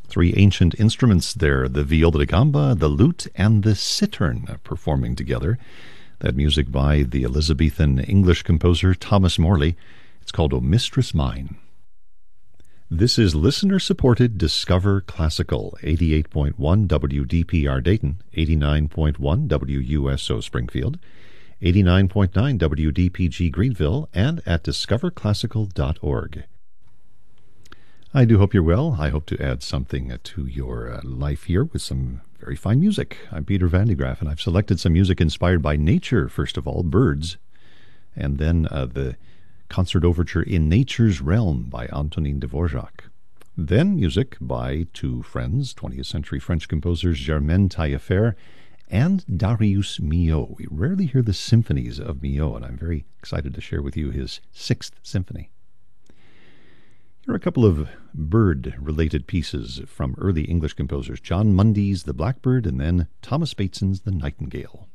Three ancient instruments there, the viola da gamba, the lute, and the cittern performing together. That music by the Elizabethan English composer Thomas Morley. It's called O Mistress Mine. This is listener-supported Discover Classical, 88.1 WDPR Dayton, 89.1 WUSO Springfield, 89.9 WDPG Greenville, and at discoverclassical.org. I do hope you're well. I hope to add something to your life here with some very fine music. I'm Peter Van de Graaff, and I've selected some music inspired by nature, first of all, birds, and then the Concert Overture in Nature's Realm by Antonin Dvorak. Then music by two friends, 20th century French composers Germaine Taillefer and Darius Milhaud. We rarely hear the symphonies of Milhaud, and I'm very excited to share with you his Sixth Symphony. Here are a couple of bird-related pieces from early English composers, John Mundy's The Blackbird and then Thomas Bateson's The Nightingale.